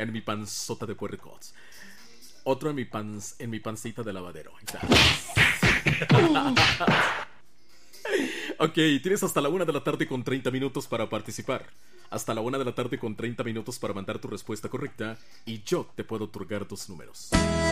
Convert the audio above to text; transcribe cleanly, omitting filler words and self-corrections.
en mi panzota de puercos. Otro en mi pancita de lavadero. Ok, tienes hasta la 1:30 para participar. Hasta la 1:30 para mandar tu respuesta correcta. Y yo te puedo otorgar 2 números.